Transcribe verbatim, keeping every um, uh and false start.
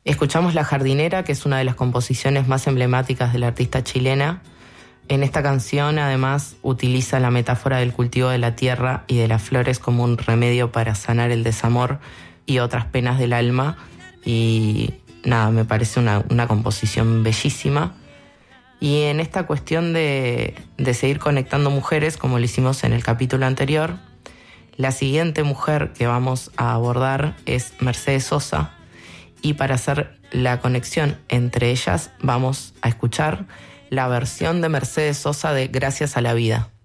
Escuchamos La Jardinera, que es una de las composiciones más emblemáticas de la artista chilena. En esta canción, además, utiliza la metáfora del cultivo de la tierra y de las flores como un remedio para sanar el desamor y otras penas del alma. Y nada, me parece una, una composición bellísima. Y en esta cuestión de, de seguir conectando mujeres, como lo hicimos en el capítulo anterior, la siguiente mujer que vamos a abordar es Mercedes Sosa. Y para hacer la conexión entre ellas, vamos a escuchar la versión de Mercedes Sosa de Gracias a la Vida.